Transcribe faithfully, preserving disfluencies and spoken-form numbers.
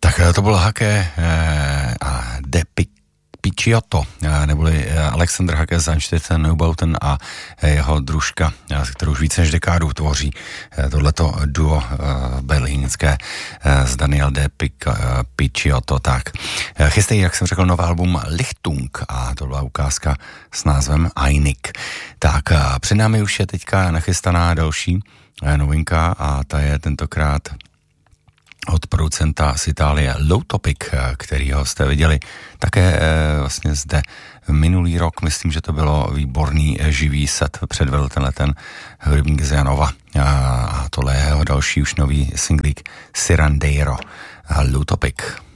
Tak to bylo Hake a De Picciotto, neboli Alexander Hake, Zandstetten, Neubauten a jeho družka, kterou už více než dekádu tvoří tohleto duo berlínské z Daniel De Picciotto. Tak, chystají, jak jsem řekl, nový album Lichtung a to byla ukázka s názvem Einig. Tak, před námi už je teďka nachystaná další novinka a ta je tentokrát od producenta z Itálie Low Topic, kterýho jste viděli také vlastně zde minulý rok. Myslím, že to bylo výborný živý set, předvedl tenhle ten hudebník z Janova a tohle je jeho další už nový singlík Sirandeiro. Low Topic.